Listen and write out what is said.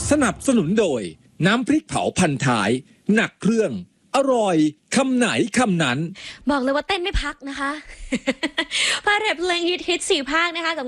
สนับสนุนโดยน้ำพริกเผาพันท้ายหนักเครื่องอร่อยคำไหนคำนั้นบอกเลยว่าเต้นไม่พักนะคะ พาเรทเพลงฮิต4 ภาคนะคะกับ